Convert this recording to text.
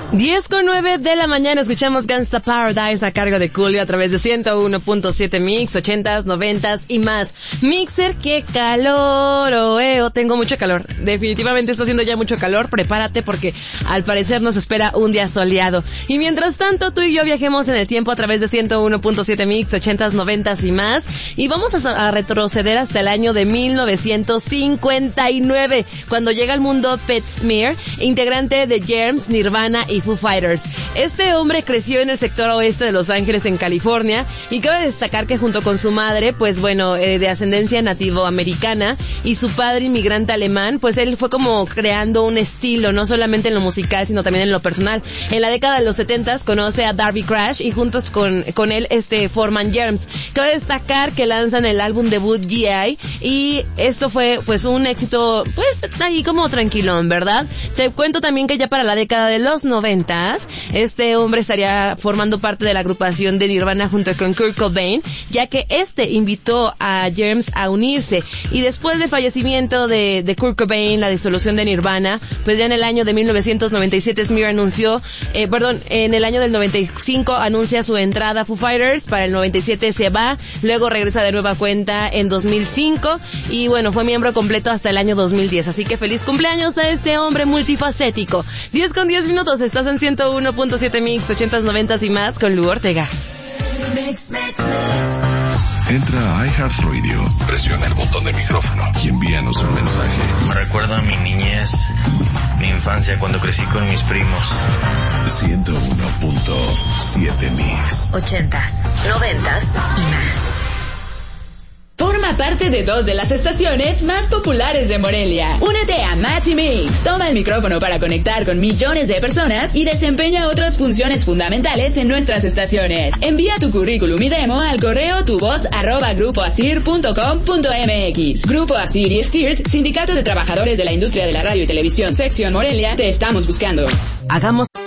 10:09 de la mañana escuchamos Gangsta Paradise a cargo de Coolio a través de 101.7 Mix, 80s, 90s y más. Mixer, qué calor, tengo mucho calor. Definitivamente está haciendo ya mucho calor, prepárate porque al parecer nos espera un día soleado. Y mientras tanto, tú y yo viajemos en el tiempo a través de 101.7 Mix, 80s, 90s y más. Y vamos a retroceder hasta el año de 1959, cuando llega al mundo Pat Smear, integrante de Germs, Nirvana y Foo Fighters. Este hombre creció en el sector oeste de Los Ángeles, en California, y cabe destacar que junto con su madre, pues bueno, de ascendencia nativoamericana, y su padre inmigrante alemán, pues él fue como creando un estilo, no solamente en lo musical, sino también en lo personal. En la década de los 70s conoce a Darby Crash y juntos con él forman Germs. Cabe destacar que lanzan el álbum debut G.I. y esto fue pues un éxito, pues ahí como tranquilón, ¿verdad? Te cuento también que ya para la década de los 90s, este hombre estaría formando parte de la agrupación de Nirvana junto con Kurt Cobain, ya que invitó a Germs a unirse. Y después del fallecimiento de Kurt Cobain, la disolución de Nirvana, pues ya en el año de 1997 Smear en el año del 95 anuncia su entrada a Foo Fighters, para el 97 se va, luego regresa de nueva cuenta en 2005 y bueno, fue miembro completo hasta el año 2010. Así que feliz cumpleaños a este hombre multifacético. 10:10, estás en 101.7 Mix, 80s, 90s y más con Lu Ortega. Entra a iHeartRadio, presiona el botón de micrófono y envíanos un mensaje. Me recuerda a mi niñez, mi infancia cuando crecí con mis primos. 101.7 Mix, 80s, 90s y más. Forma parte de 2 de las estaciones más populares de Morelia. Únete a Match y Mix. Toma el micrófono para conectar con millones de personas y desempeña otras funciones fundamentales en nuestras estaciones. Envía tu currículum y demo al correo tuvoz@grupoasir.com.mx. Grupo Asir y STIRT, Sindicato de Trabajadores de la Industria de la Radio y Televisión, Sección Morelia, te estamos buscando. Hagamos